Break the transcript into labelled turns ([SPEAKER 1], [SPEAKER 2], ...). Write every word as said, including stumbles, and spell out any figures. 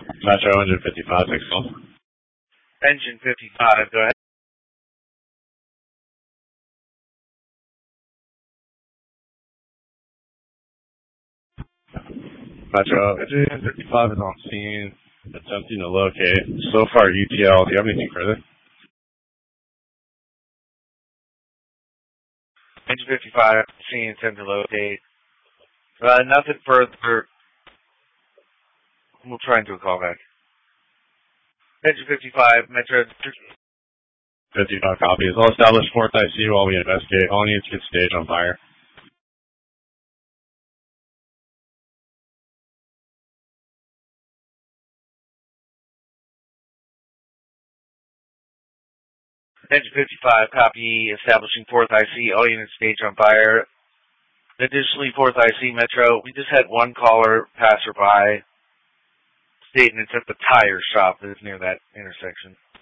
[SPEAKER 1] Metro Engine fifty-five, six call.
[SPEAKER 2] Engine fifty-five, go ahead.
[SPEAKER 1] Metro Engine fifty-five is on scene, attempting to locate. So far, U T L. Do you have anything further?
[SPEAKER 2] Engine fifty-five, scene, attempt to locate. Uh, nothing further. We'll try and do a callback. Engine fifty-five, Metro.
[SPEAKER 1] fifty-five copies. I'll establish fourth I C while we investigate. All units get staged on fire.
[SPEAKER 2] Engine fifty-five, copy, establishing fourth I C, all units staged on fire. Additionally, fourth I C Metro, we just had one caller, passerby, stating it's at the tire shop that is near that intersection.